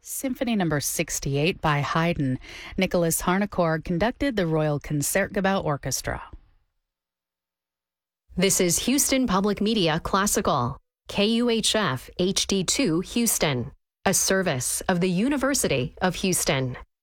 Symphony Number 68 by Haydn. Nicholas Harnoncourt conducted the Royal Concertgebouw Orchestra. This is Houston Public Media Classical, KUHF HD2 Houston, a service of the University of Houston.